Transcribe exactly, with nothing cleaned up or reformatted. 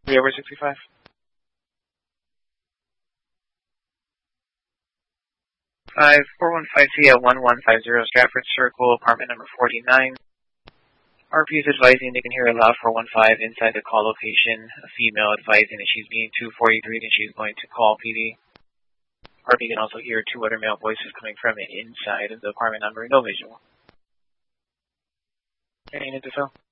three over sixty-five. Five four one five C at one one five zero Stratford Circle, apartment number forty-nine. R P is advising they can hear a loud four one five inside the call location. A female advising that she's being two forty-three and she's going to call P D. R P can also hear two other male voices coming from inside of the apartment number. No visual. Any info?